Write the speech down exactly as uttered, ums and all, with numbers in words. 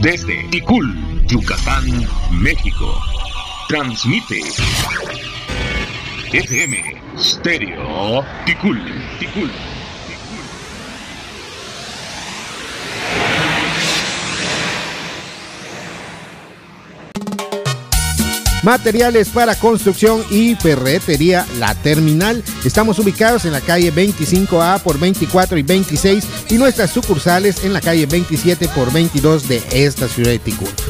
desde Ticul, Yucatán, México. Transmite F M Stereo Ticul, Ticul. Materiales para construcción y ferretería La Terminal. Estamos ubicados en la calle veinticinco A por veinticuatro y veintiséis y nuestras sucursales en la calle veintisiete por veintidós de esta ciudad de Ticul.